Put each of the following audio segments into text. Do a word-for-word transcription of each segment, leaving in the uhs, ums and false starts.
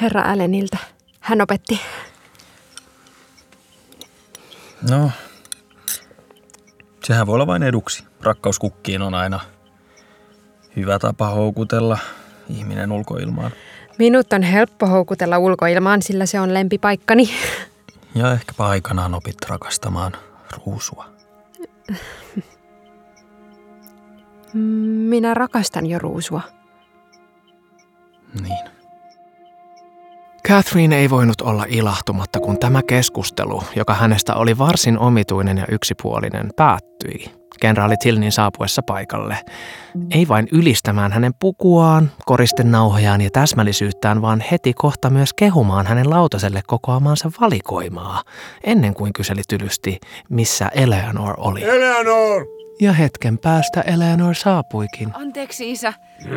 herra Allenilta. Hän opetti. No, sehän voi olla vain eduksi. Rakkaus kukkiin on aina hyvä tapa houkutella ihminen ulkoilmaan. Minut on helppo houkutella ulkoilmaan, sillä se on lempipaikkani. Ja ehkäpä aikanaan opit rakastamaan ruusua. Minä rakastan jo ruusua. Niin. Catherine ei voinut olla ilahtumatta, kun tämä keskustelu, joka hänestä oli varsin omituinen ja yksipuolinen, päättyi kenraali Tilneyn saapuessa paikalle. Ei vain ylistämään hänen pukuaan, koristenauhojaan ja täsmällisyyttään, vaan heti kohta myös kehumaan hänen lautaselle kokoamaansa valikoimaa, ennen kuin kyseli tylysti, missä Eleanor oli. Eleanor! Ja hetken päästä Eleanor saapuikin. Anteeksi, isä.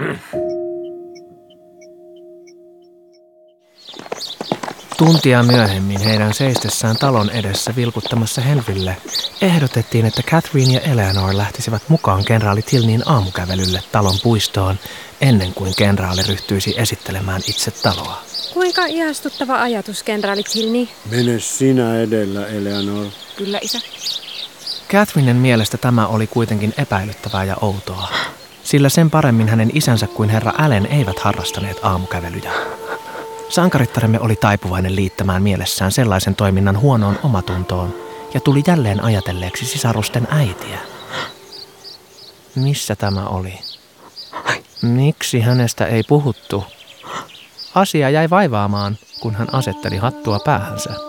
Tuntia myöhemmin heidän seistessään talon edessä vilkuttamassa Henrylle ehdotettiin, että Catherine ja Eleanor lähtisivät mukaan kenraali Tilneyn aamukävelylle talon puistoon ennen kuin kenraali ryhtyisi esittelemään itse taloa. Kuinka ihastuttava ajatus, kenraali Tilney. Mene sinä edellä, Eleanor. Kyllä, isä. Catherinen mielestä tämä oli kuitenkin epäilyttävää ja outoa, sillä sen paremmin hänen isänsä kuin herra Allen eivät harrastaneet aamukävelyjä. Sankarittaremme oli taipuvainen liittämään mielessään sellaisen toiminnan huonoon omatuntoon ja tuli jälleen ajatelleeksi sisarusten äitiä. Missä tämä oli? Miksi hänestä ei puhuttu? Asia jäi vaivaamaan, kun hän asetteli hattua päähänsä.